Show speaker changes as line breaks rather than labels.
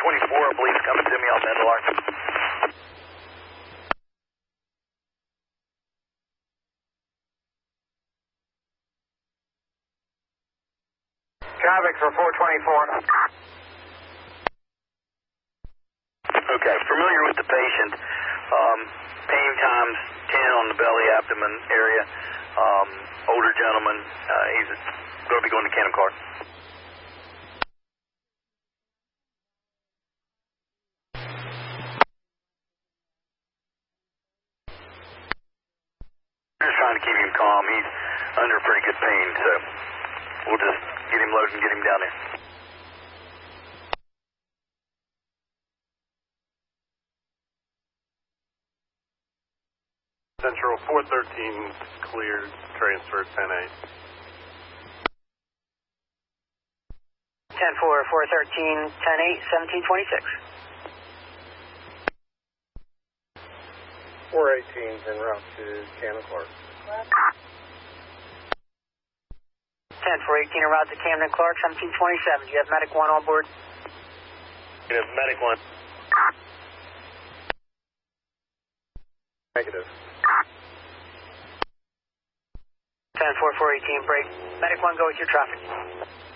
424, I believe, is coming to me on Meadowlark.
Traffic for 424.
Okay, familiar with the patient. Pain times 10 on the belly, abdomen area. Older gentleman. He's going to be going to Cannon Clark. Just trying to keep him calm. He's under pretty good pain, so we'll just get him loaded and get him down there.
Central 413 cleared, transfer 10-8.
10-4, 413, 10-8, 1726.
418's en route to Cannon Clark.
10-418 en route to Camden Clark, 1727. Do you have Medic 1 on board?
You have Medic 1. Negative.
10-4, 418, break. Medic 1, go with your traffic.